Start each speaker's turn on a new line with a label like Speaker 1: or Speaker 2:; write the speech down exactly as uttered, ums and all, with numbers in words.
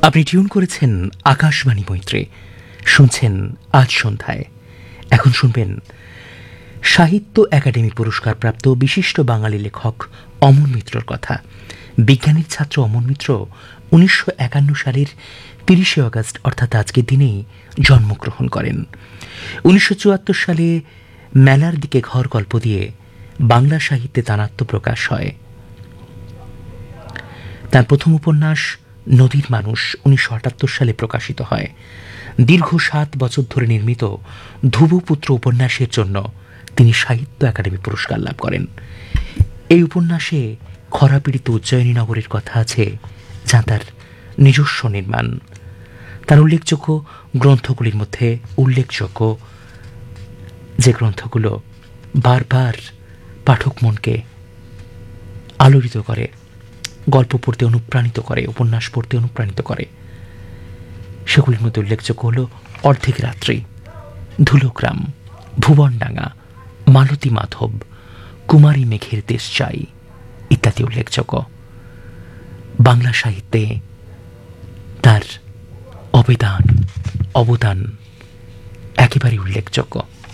Speaker 1: আপনি টিউন করেছেন আকাশবাণী মৈত্রী, শুনছেন আজ সন্ধ্যায়। এখন শুনবেন সাহিত্য একাডেমি পুরস্কার প্রাপ্ত বিশিষ্ট বাঙালি লেখক অমর মিত্রর কথা। বিজ্ঞানীর ছাত্র অমর মিত্র উনিশশো একান্ন সালের তিরিশে আগস্ট অর্থাৎ আজকের দিনেই জন্মগ্রহণ করেন। উনিশশো চুয়াত্তর সালে মেলার দিকে ঘর গল্প দিয়ে বাংলা সাহিত্যে তাঁর আত্মপ্রকাশ হয়। তার প্রথম উপন্যাস নদীর মানুষ উনিশশো আটাত্তর সালে প্রকাশিত হয়। দীর্ঘ সাত বছর ধরে নির্মিত ধ্রুবপুত্র উপন্যাসের জন্য তিনি সাহিত্য একাডেমি পুরস্কার লাভ করেন। এই উপন্যাসে খরাপীড়িত উজ্জয়িনী নগরের কথা আছে, যা তার নিজস্ব নির্মাণ। তার উল্লেখযোগ্য গ্রন্থগুলির মধ্যে উল্লেখযোগ্য যে গ্রন্থগুলো বারবার পাঠক মনকে আলোড়িত করে, গল্প পড়তে অনুপ্রাণিত করে, উপন্যাস পড়তে অনুপ্রাণিত করে, সেগুলির মধ্যে উল্লেখযোগ্য হল অর্ধেক রাত্রি, ধুলোগ্রাম, ভুবনডাঙ্গা, মালতী মাধব, কুমারী মেঘের দেশ চাই ইত্যাদি উল্লেখযোগ্য। বাংলা সাহিত্যে তার অবদান অবদান একেবারে উল্লেখযোগ্য।